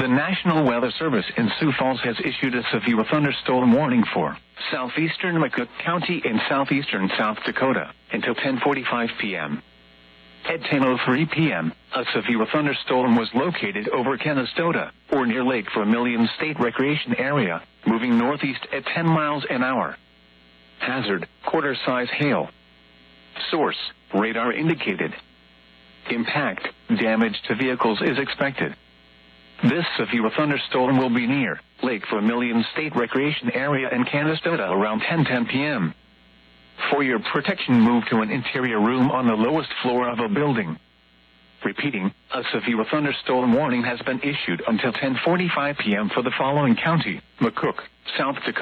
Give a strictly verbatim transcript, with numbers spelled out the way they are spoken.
The National Weather Service in Sioux Falls has issued a severe thunderstorm warning for southeastern McCook County and southeastern South Dakota until ten forty-five p.m. At ten oh three p.m., a severe thunderstorm was located over Canastota, or near Lake Vermilion State Recreation Area, moving northeast at ten miles an hour. Hazard, quarter-size hail. Source, radar indicated. Impact, damage to vehicles is expected. This severe thunderstorm will be near Lake Vermilion State Recreation Area in Canastota around ten ten p.m. For your protection, move to an interior room on the lowest floor of a building. Repeating, a severe thunderstorm warning has been issued until ten forty-five p.m. for the following county: McCook, South Dakota.